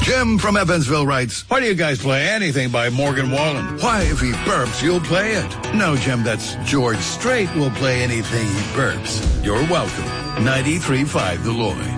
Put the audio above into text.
Jim from Evansville writes, Why do you guys play anything by Morgan Wallen? why, if he burps, you'll play it. No, Jim, that's George Strait will play anything he burps. You're welcome. 93.5 The Lloyd.